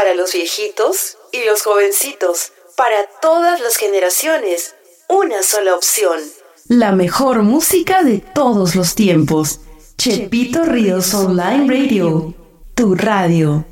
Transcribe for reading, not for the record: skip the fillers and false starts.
Para los viejitos y los jovencitos, para todas las generaciones, una sola opción. La mejor música de todos los tiempos. Chepito Ríos Online Radio, tu radio.